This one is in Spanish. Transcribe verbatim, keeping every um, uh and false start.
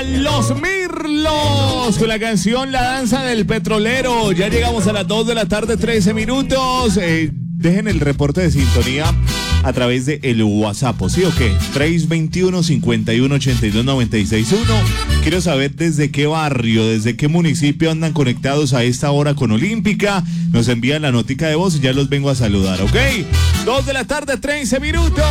Los Mirlos con la canción La Danza del Petrolero. Ya llegamos a las dos de la tarde, trece minutos. Eh, dejen el reporte de sintonía a través de el WhatsApp, ¿sí o qué? tres dos uno, cinco uno, ocho dos, nueve seis uno. Quiero saber desde qué barrio, desde qué municipio andan conectados a esta hora con Olímpica. Nos envían la notica de voz y ya los vengo a saludar, ¿ok? dos de la tarde, trece minutos.